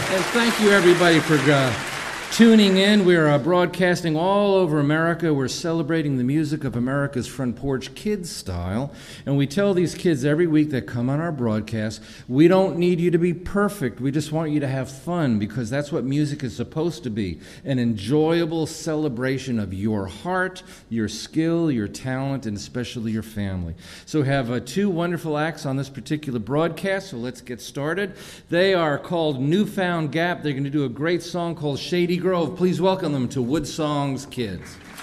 And thank you, everybody, for tuning in. We're broadcasting all over America. We're celebrating the music of America's front porch kids style. And we tell these kids every week that come on our broadcast, we don't need you to be perfect. We just want you to have fun, because that's what music is supposed to be. An enjoyable celebration of your heart, your skill, your talent, and especially your family. So we have two wonderful acts on this particular broadcast, so let's get started. They are called Newfound Gap. They're going to do a great song called Shady Grove. Please welcome them to Wood Songs Kids.